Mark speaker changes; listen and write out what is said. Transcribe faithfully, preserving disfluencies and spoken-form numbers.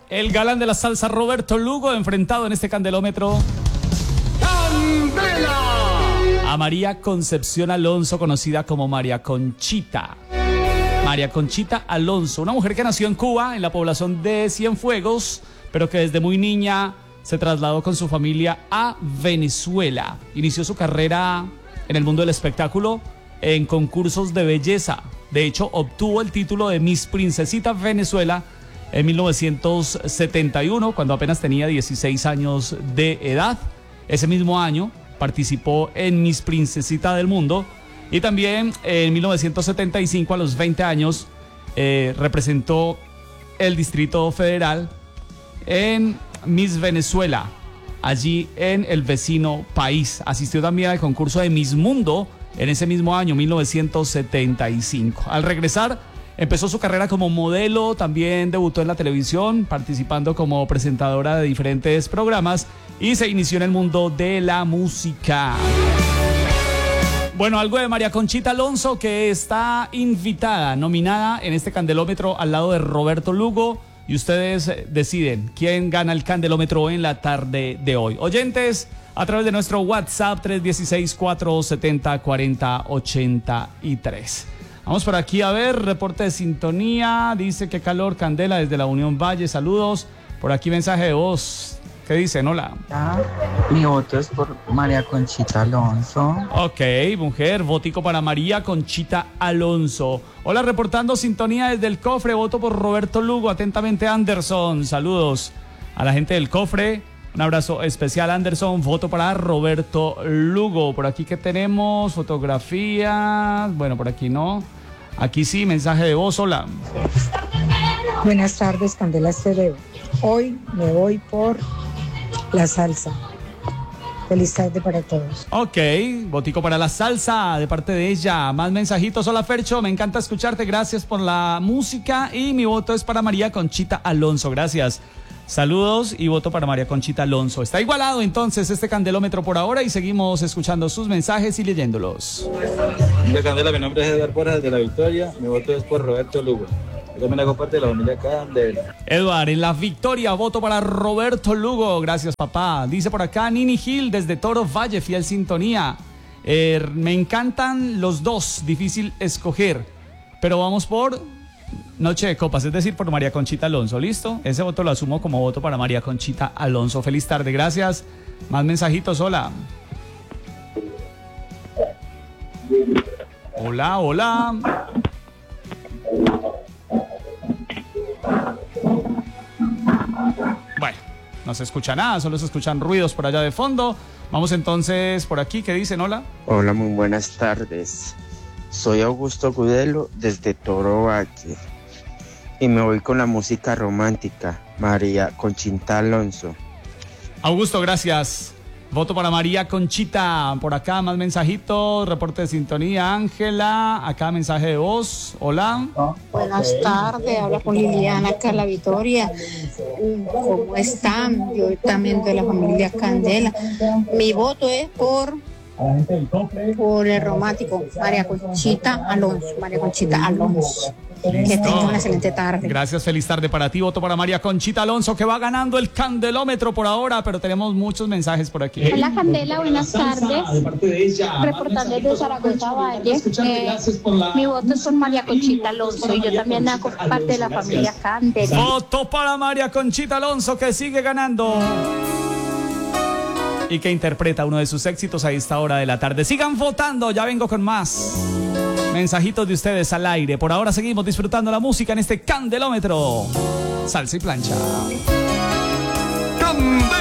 Speaker 1: el galán de la salsa Roberto Lugo, enfrentado en este candelómetro
Speaker 2: ¡Candela!
Speaker 1: a María Concepción Alonso, conocida como María Conchita. María Conchita Alonso, una mujer que nació en Cuba, en la población de Cienfuegos, pero que desde muy niña se trasladó con su familia a Venezuela. Inició su carrera en el mundo del espectáculo en concursos de belleza. De hecho, obtuvo el título de Miss Princesita Venezuela en mil novecientos setenta y uno, cuando apenas tenía dieciséis años de edad. Ese mismo año participó en Miss Princesita del Mundo y también en mil novecientos setenta y cinco, a los veinte años, eh, representó el Distrito Federal en Miss Venezuela, allí en el vecino país. Asistió también al concurso de Miss Mundo en ese mismo año, mil novecientos setenta y cinco. Al regresar, empezó su carrera como modelo, también debutó en la televisión, participando como presentadora de diferentes programas y se inició en el mundo de la música. Bueno, algo de María Conchita Alonso, que está invitada, nominada en este candelómetro al lado de Roberto Lugo, y ustedes deciden quién gana el candelómetro en la tarde de hoy. Oyentes, a través de nuestro WhatsApp tres uno seis, cuatro siete cero, cuatro cero ocho tres. Vamos por aquí a ver, reporte de sintonía, dice que calor, Candela desde la Unión Valle, saludos. Por aquí mensaje de voz, ¿qué dicen? Hola.
Speaker 3: Mi voto es por María Conchita Alonso.
Speaker 1: Ok, mujer, votico para María Conchita Alonso. Hola, reportando sintonía desde el Cofre, voto por Roberto Lugo, atentamente Anderson, saludos a la gente del Cofre. Un abrazo especial, Anderson. Voto para Roberto Lugo. Por aquí que tenemos fotografías. Bueno, por aquí no. Aquí sí, mensaje de voz. Hola.
Speaker 4: Buenas tardes, Candela Estéreo. Hoy me voy por la salsa. Feliz tarde para todos.
Speaker 1: Ok, votico para la salsa de parte de ella. Más mensajitos. Hola, Fercho, me encanta escucharte. Gracias por la música. Y mi voto es para María Conchita Alonso. Gracias. Saludos y voto para María Conchita Alonso. Está igualado entonces este candelómetro por ahora y seguimos escuchando sus mensajes y leyéndolos.
Speaker 5: Hola, Candela, mi nombre es Eduardo Porras de La Victoria. Mi voto es por Roberto Lugo. Yo también hago parte de la familia Candela.
Speaker 1: Eduardo, en La Victoria, voto para Roberto Lugo. Gracias, papá. Dice por acá Nini Gil desde Toro Valle, fiel sintonía. Eh, me encantan los dos, difícil escoger. Pero vamos por Noche de Copas, es decir, por María Conchita Alonso. ¿Listo? Ese voto lo asumo como voto para María Conchita Alonso. Feliz tarde, gracias. Más mensajitos, hola. Hola, hola. Bueno, no se escucha nada, solo se escuchan ruidos por allá de fondo. Vamos entonces por aquí, ¿qué dicen? Hola.
Speaker 6: Hola, muy buenas tardes. Soy Augusto Gudelo desde Toro Valle y me voy con la música romántica, María Conchita Alonso.
Speaker 1: Augusto, gracias. Voto para María Conchita. Por acá más mensajitos, reporte de sintonía. Ángela, acá mensaje de voz. Hola.
Speaker 7: Buenas tardes, habla con Liliana acá en La Victoria. ¿Cómo están? Yo también de la familia Candela. Mi voto es por por el romántico, María Conchita Alonso. María Conchita Alonso. Que tenga una excelente tarde.
Speaker 1: Gracias, feliz tarde para ti. Voto para María Conchita Alonso, que va ganando el candelómetro por ahora, pero tenemos muchos mensajes por aquí.
Speaker 8: Hola, Candela, buenas tardes. Reportando desde Zaragoza Valle. Eh, mi voto es por María Conchita Alonso y yo también hago parte de la familia Candela.
Speaker 1: Voto para María Conchita Alonso, que sigue ganando y que interpreta uno de sus éxitos a esta hora de la tarde. Sigan votando, ya vengo con más mensajitos de ustedes al aire. Por ahora seguimos disfrutando la música en este candelómetro. Salsa y plancha.
Speaker 2: ¡Candela!